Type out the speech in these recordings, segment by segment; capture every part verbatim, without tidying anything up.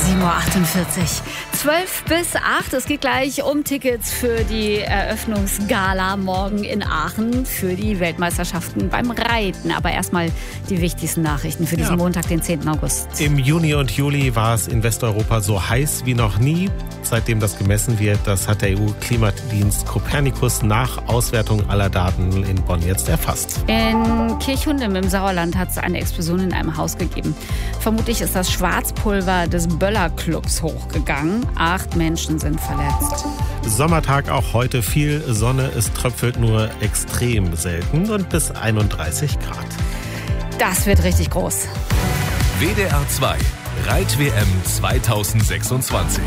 sieben Uhr achtundvierzig. zwölf bis acht. Es geht gleich um Tickets für die Eröffnungsgala morgen in Aachen für die Weltmeisterschaften beim Reiten. Aber erstmal die wichtigsten Nachrichten für diesen ja. Montag, den zehnten August. Im Juni und Juli war es in Westeuropa so heiß wie noch nie. Seitdem das gemessen wird, das hat der E U-Klimadienst Copernicus nach Auswertung aller Daten in Bonn jetzt erfasst. In Kirchhundem im Sauerland hat es eine Explosion in einem Haus gegeben. Vermutlich ist das Schwarzpulver des Böller-Clubs hochgegangen. Acht Menschen sind verletzt. Sommertag auch heute, viel Sonne, es tröpfelt nur extrem selten und bis einunddreißig Grad. Das wird richtig groß. W D R zwei Reit-W M zweitausendsechsundzwanzig.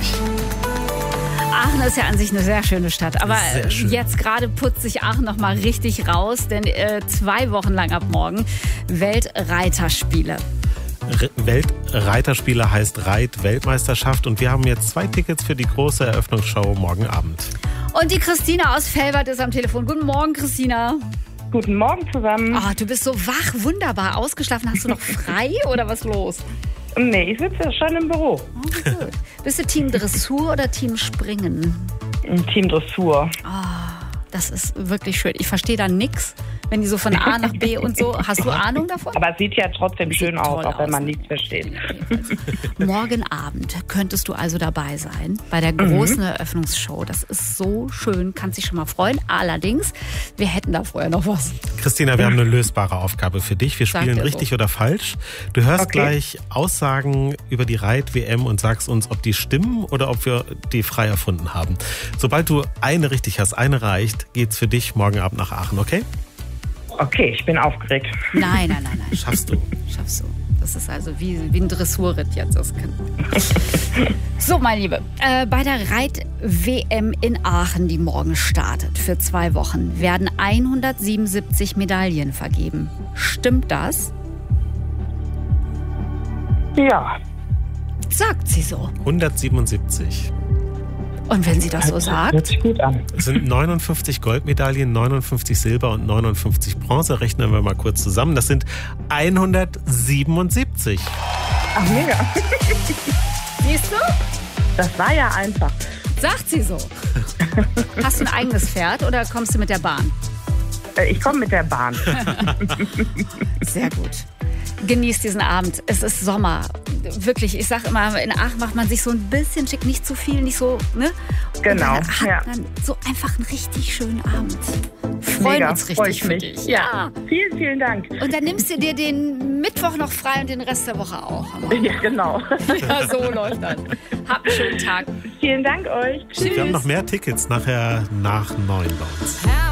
Aachen ist ja an sich eine sehr schöne Stadt, aber jetzt gerade putzt sich Aachen noch mal richtig raus, denn äh, zwei Wochen lang ab morgen Weltreiterspiele. Weltreiterspiele heißt Reit-Weltmeisterschaft und wir haben jetzt zwei Tickets für die große Eröffnungsshow morgen Abend. Und die Christina aus Velbert ist am Telefon. Guten Morgen, Christina. Guten Morgen zusammen. Oh, du bist so wach, wunderbar. Ausgeschlafen, hast du noch frei oder was los? Nee, ich sitze ja schon im Büro. Oh, gut. Bist du Team Dressur oder Team Springen? Team Dressur. Oh, das ist wirklich schön. Ich verstehe da nichts, wenn die so von A nach B und so. Hast du Ahnung davon? Aber es sieht ja trotzdem sieht schön aus, auch wenn man nichts versteht. Morgen Abend könntest du also dabei sein bei der großen mhm. Eröffnungsshow. Das ist so schön, kannst dich schon mal freuen. Allerdings, wir hätten da vorher noch was. Christina, wir haben eine lösbare Aufgabe für dich. Wir spielen richtig so. oder falsch. Du hörst okay. gleich Aussagen über die Reit-W M und sagst uns, ob die stimmen oder ob wir die frei erfunden haben. Sobald du eine richtig hast, eine reicht, geht's für dich morgen Abend nach Aachen, okay? Okay, ich bin aufgeregt. Nein, nein, nein, nein. Schaffst du. Schaffst du. Das ist also wie, wie ein Dressurritt jetzt. Das kann. So, meine Liebe, äh, bei der Reit-W M in Aachen, die morgen startet, für zwei Wochen, werden hundertsiebenundsiebzig Medaillen vergeben. Stimmt das? Ja. Sagt sie so. hundertsiebenundsiebzig. Und wenn sie das so sagt? Hört sich gut an. Es sind neunundfünfzig Goldmedaillen, neunundfünfzig Silber und neunundfünfzig Bronze. Rechnen wir mal kurz zusammen. Das sind hundertsiebenundsiebzig. Ach, mega. Siehst du? Das war ja einfach. Sagt sie so. Hast du ein eigenes Pferd oder kommst du mit der Bahn? Ich komme mit der Bahn. Sehr gut. Genießt diesen Abend. Es ist Sommer. Wirklich, ich sag immer, in Aachen macht man sich so ein bisschen schick, nicht zu viel, nicht so, ne? Genau. Und dann hat ja. man so einfach einen richtig schönen Abend. Freuen Mega, uns freu richtig ich für mich. dich. Ja. Ja. Vielen, vielen Dank. Und dann nimmst du dir den Mittwoch noch frei und den Rest der Woche auch. Ja, genau. Ja, so läuft das. Habt einen schönen Tag. Vielen Dank euch. Tschüss. Wir haben noch mehr Tickets nachher nach neun bei uns.